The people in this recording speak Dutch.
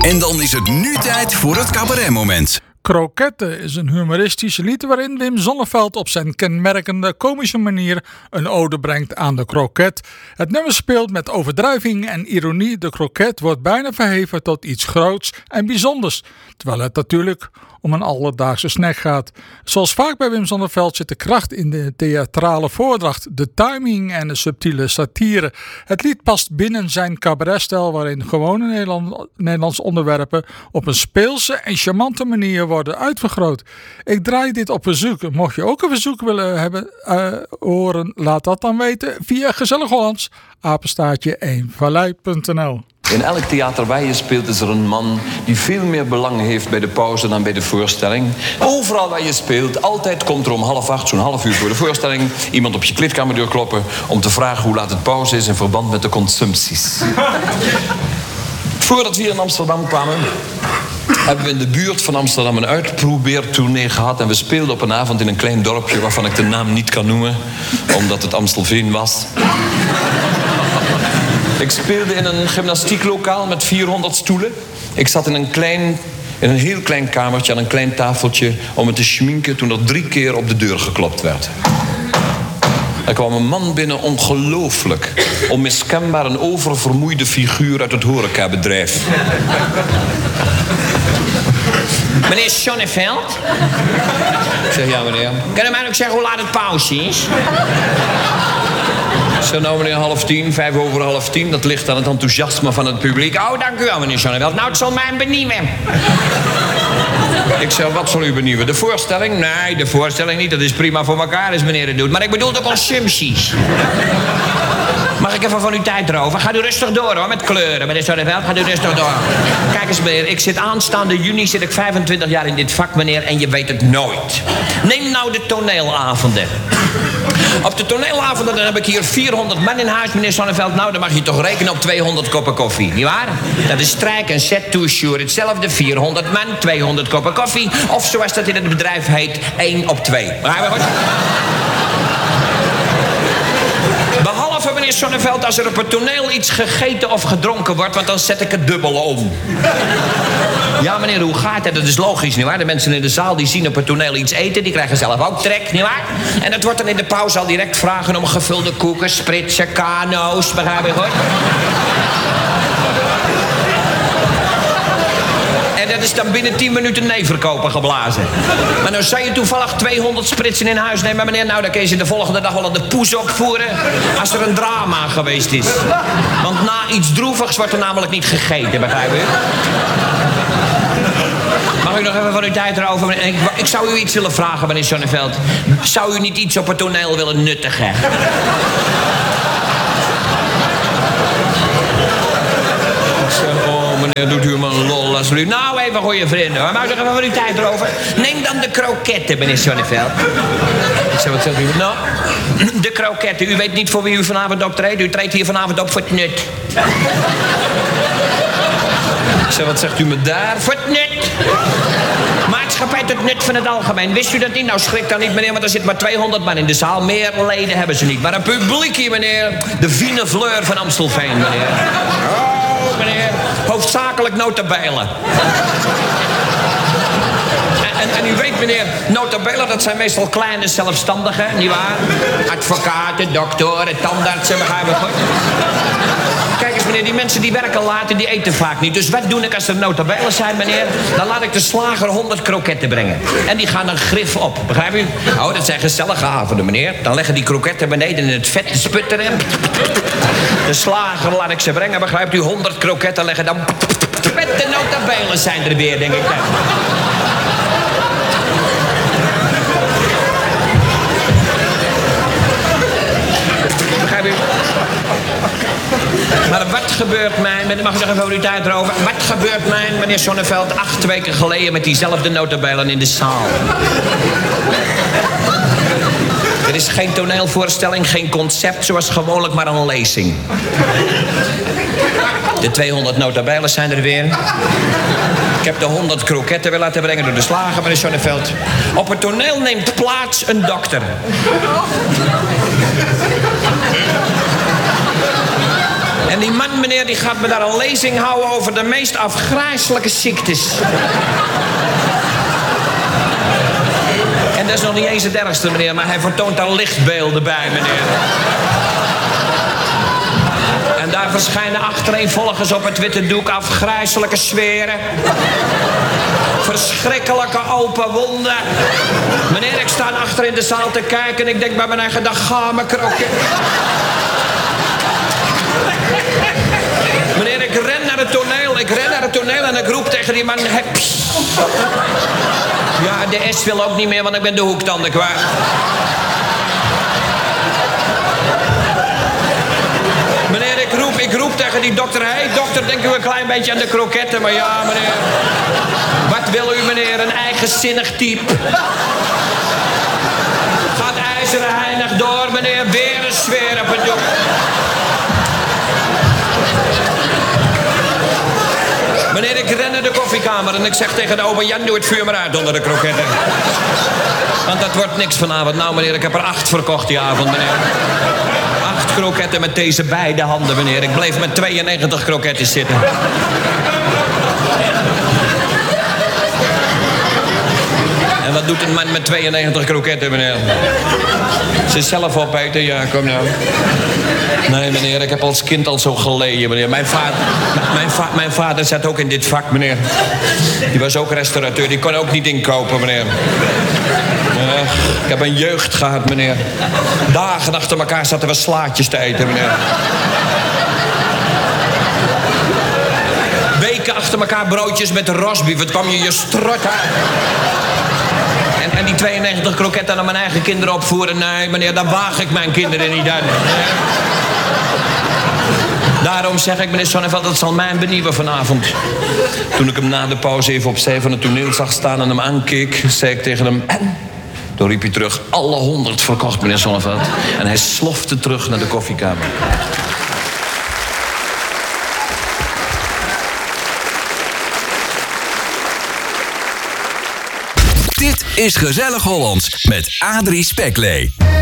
En dan is het nu tijd voor het cabaretmoment. Kroketten is een humoristisch lied waarin Wim Sonneveld op zijn kenmerkende komische manier een ode brengt aan de kroket. Het nummer speelt met overdrijving en ironie. De kroket wordt bijna verheven tot iets groots en bijzonders, terwijl het natuurlijk om een alledaagse snack gaat. Zoals vaak bij Wim Sonneveld zit de kracht in de theatrale voordracht, de timing en de subtiele satire. Het lied past binnen zijn cabaretstijl waarin gewone Nederlandse onderwerpen op een speelse en charmante manier worden uitvergroot. Ik draai dit op verzoek. Mocht je ook een verzoek willen horen, laat dat dan weten via Gezellig Hollands, @1vallei.nl. In elk theater waar je speelt is er een man die veel meer belang heeft bij de pauze dan bij de voorstelling. Overal waar je speelt, altijd komt er om 7:30, zo'n half uur voor de voorstelling, iemand op je kleedkamerdeur kloppen om te vragen hoe laat het pauze is in verband met de consumpties. Voordat we hier in Amsterdam kwamen, hebben we in de buurt van Amsterdam een uitprobeertournee gehad. En we speelden op een avond in een klein dorpje waarvan ik de naam niet kan noemen, omdat het Amstelveen was. Ik speelde in een gymnastieklokaal met 400 stoelen. Ik zat in een heel klein kamertje aan een klein tafeltje om me te schminken toen er 3 keer op de deur geklopt werd. Er kwam een man binnen, ongelooflijk. Onmiskenbaar een oververmoeide figuur uit het horecabedrijf. Meneer Sonneveld? Ik zeg, ja meneer. Kan u mij ook zeggen hoe laat het pauze is? Ik zeg, nou meneer, 9:30, 9:05. Dat ligt aan het enthousiasme van het publiek. Oh, dank u wel, meneer Sonneveld. Nou, het zal mij benieuwen. Ik zeg, wat zal u benieuwen? De voorstelling? Nee, de voorstelling niet. Dat is prima voor elkaar als meneer het doet. Maar ik bedoel de consumpties. Mag ik even van uw tijd erover? Gaat u rustig door, hoor, met kleuren. Meneer Sonneveld, gaat u rustig door. Kijk eens, meneer, ik zit aanstaande juni, zit ik 25 jaar in dit vak, meneer, en je weet het nooit. Neem nou de toneelavonden. Op de toneelavonden dan heb ik hier 400 man in huis, meneer Sonneveld. Nou, dan mag je toch rekenen op 200 koppen koffie, nietwaar? Dat is strijk en set to sure. Hetzelfde, 400 man, 200 koppen koffie. Of zoals dat in het bedrijf heet, 1 op 2. Begrijp je goed? Behalve, meneer Sonneveld, als er op het toneel iets gegeten of gedronken wordt, want dan zet ik het dubbel om. Ja, meneer, hoe gaat het? Dat is logisch, nietwaar? De mensen in de zaal die zien op het toneel iets eten, die krijgen zelf ook trek, nietwaar? En dat wordt dan in de pauze al direct vragen om gevulde koeken, spritsen, kano's, begrijp je goed? En dat is dan binnen 10 minuten neverkoper geblazen. Maar nou zou je toevallig 200 spritsen in huis nemen, meneer. Nou, dan kun je ze de volgende dag wel aan de poes opvoeren als er een drama geweest is. Want na iets droevigs wordt er namelijk niet gegeten, begrijp u? Mag ik nog even van uw tijd erover? Ik zou u iets willen vragen, meneer Sonneveld. Zou u niet iets op het toneel willen nuttigen? Meneer, doet u maar een lol alsjeblieft. Nou, even goeie vrienden, hoor. Mag ik nog even van uw tijd erover? Neem dan de kroketten, meneer Sonneveld. Ik zeg, wat zegt u? Nou, de kroketten. U weet niet voor wie u vanavond optreedt. U treedt hier vanavond op voor het nut. Ik zeg, wat zegt u me daar? Voor het nut. Maatschappij tot nut van het algemeen. Wist u dat niet? Nou, schrik dan niet, meneer, want er zit maar 200 man in de zaal. Meer leden hebben ze niet. Maar een publiek hier, meneer. De fine fleur van Amstelveen, meneer. Oh, meneer. Hoofdzakelijk notabelen. En u weet, meneer, notabelen, dat zijn meestal kleine zelfstandigen, nietwaar? Advocaten, doktoren, tandartsen, begrijp je goed? Kijk eens, meneer, die mensen die werken laat en die eten vaak niet. Dus wat doe ik als er notabelen zijn, meneer? Dan laat ik de slager 100 kroketten brengen. En die gaan een grif op, begrijp u? Oh, dat zijn gezellige avonden, meneer. Dan leggen die kroketten beneden in het vet te sputteren. De slager laat ik ze brengen, begrijpt u? 100 kroketten leggen dan... Met de notabelen zijn er weer, denk ik. Begrijp u? Maar wat gebeurt mij... Mag ik nog even over uw tijd erover? Wat gebeurt mij, meneer Sonneveld, 8 weken geleden met diezelfde notabelen in de zaal? Er is geen toneelvoorstelling, geen concept, zoals gewoonlijk maar een lezing. De 200 notabelen zijn er weer. Ik heb de 100 kroketten weer laten brengen door de slager, meneer Sonneveld. Op het toneel neemt plaats een dokter. En die man, meneer, die gaat me daar een lezing houden over de meest afgrijselijke ziektes. En dat is nog niet eens het ergste, meneer, maar hij vertoont daar lichtbeelden bij, meneer. En daar verschijnen achtereenvolgens op het witte doek afgrijselijke zweren. Verschrikkelijke open wonden. Meneer, ik sta achter in de zaal te kijken en ik denk bij mijn eigen, dag ga me kroket. Meneer, ik ren naar het toneel en ik roep tegen die man, heps. Ja, de S wil ook niet meer, want ik ben de hoektanden kwijt. Meneer, ik roep tegen die dokter, hey dokter, denk u een klein beetje aan de kroketten, maar ja, meneer. Wat wil u, meneer, een eigenzinnig type. Gaat ijzeren heinig door, meneer, weer een sfeer op het doek. Meneer, ik ren naar de koffiekamer en ik zeg tegen de opa Jan, doe het vuur maar uit onder de kroketten. Want dat wordt niks vanavond. Nou, meneer, ik heb er 8 verkocht die avond, meneer. 8 kroketten met deze beide handen, meneer. Ik bleef met 92 kroketten zitten. En wat doet een man met 92 kroketten, meneer? Ze zelf opeten, ja, kom nou. Nee, meneer, ik heb als kind al zo geleden, meneer. Mijn vader zat ook in dit vak, meneer. Die was ook restaurateur, die kon ook niet inkopen, meneer. Ik heb een jeugd gehad, meneer. Dagen achter elkaar zaten we slaatjes te eten, meneer. Weken achter elkaar broodjes met rosbief. Het kwam je strot uit. En die 92 kroketten aan mijn eigen kinderen opvoeren. Nee, meneer, daar waag ik mijn kinderen niet aan. Daarom zeg ik, meneer Sonneveld, dat zal mij benieuwen vanavond. Toen ik hem na de pauze even opzij van het toneel zag staan en hem aankeek, zei ik tegen hem, en? Toen riep hij terug, alle 100 verkocht, meneer Sonneveld. En hij slofte terug naar de koffiekamer. Dit is Gezellig Hollands met Adrie Speklee.